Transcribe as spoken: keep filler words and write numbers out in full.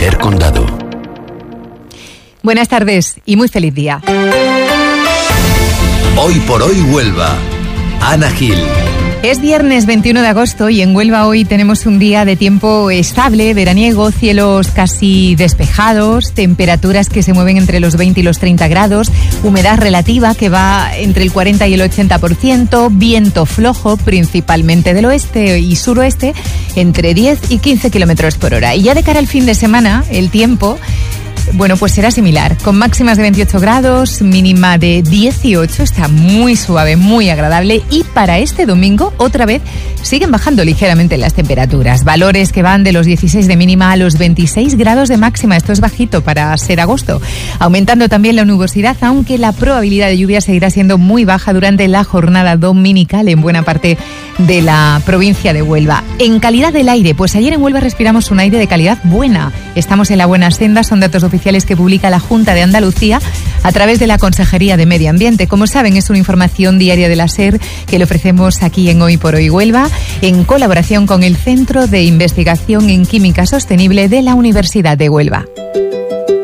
Santander Condado. Buenas tardes y muy feliz día. Hoy por hoy Huelva. Ana Gil. Es viernes veintiuno de agosto y en Huelva hoy tenemos un día de tiempo estable, veraniego, cielos casi despejados, temperaturas que se mueven entre los veinte y los treinta grados, humedad relativa que va entre el cuarenta y el ochenta por ciento, viento flojo principalmente del oeste y suroeste entre diez y quince kilómetros por hora. Y ya de cara al fin de semana, el tiempo... Bueno, pues será similar, con máximas de veintiocho grados, mínima de dieciocho, está muy suave, muy agradable. Y para este domingo, otra vez, siguen bajando ligeramente las temperaturas. Valores que van de los dieciséis de mínima a los veintiséis grados de máxima. Esto es bajito para ser agosto. Aumentando también la nubosidad, aunque la probabilidad de lluvia seguirá siendo muy baja durante la jornada dominical en buena parte de la provincia de Huelva. En calidad del aire, pues ayer en Huelva respiramos un aire de calidad buena. Estamos en la buena senda, son datos oficiales que publica la Junta de Andalucía a través de la Consejería de Medio Ambiente. Como saben, es una información diaria de la SER que le ofrecemos aquí en Hoy por Hoy Huelva, en colaboración con el Centro de Investigación en Química Sostenible de la Universidad de Huelva.